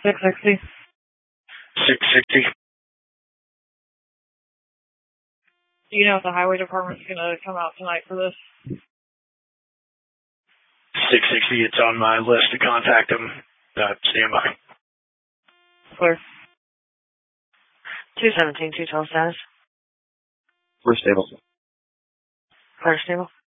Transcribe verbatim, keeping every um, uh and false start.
six sixty. six sixty. Do you know if the highway department's going to come out tonight for this? six sixty, it's on my list to contact them. Uh, stand by. Clear. two seventeen, two twelve status. We're stable. Clear stable.